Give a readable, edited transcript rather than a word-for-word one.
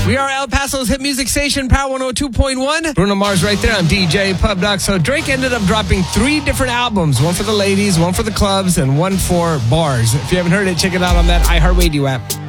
We are El Paso's hit music station, Power 102.1. Bruno Mars right there. I'm DJ Pub Doc. So Drake ended up dropping 3 different albums. One for the ladies, one for the clubs, and one for bars. If you haven't heard it, check it out on that iHeartRadio app.